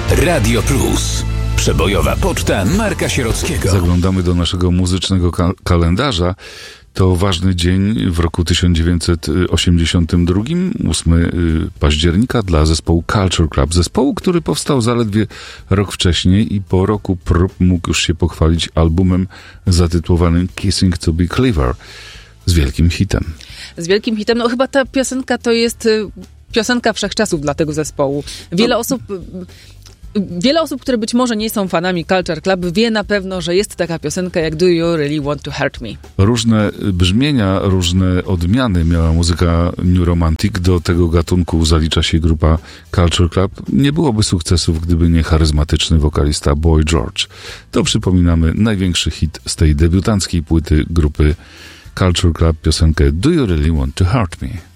Radio Plus. Przebojowa poczta Marka Sierockiego. Zaglądamy do naszego muzycznego kalendarza. To ważny dzień w roku 1982, 8 października dla zespołu Culture Club. Zespołu, który powstał zaledwie rok wcześniej i po roku prób mógł już się pochwalić albumem zatytułowanym Kissing to be Clever z wielkim hitem. Z wielkim hitem. No chyba ta piosenka to jest piosenka wszechczasów dla tego zespołu. Wiele osób, które być może nie są fanami Culture Club, wie na pewno, że jest taka piosenka jak Do You Really Want to Hurt Me? Różne brzmienia, różne odmiany miała muzyka New Romantic. Do tego gatunku zalicza się grupa Culture Club. Nie byłoby sukcesów, gdyby nie charyzmatyczny wokalista Boy George. To przypominamy największy hit z tej debiutanckiej płyty grupy Culture Club, piosenkę Do You Really Want to Hurt Me?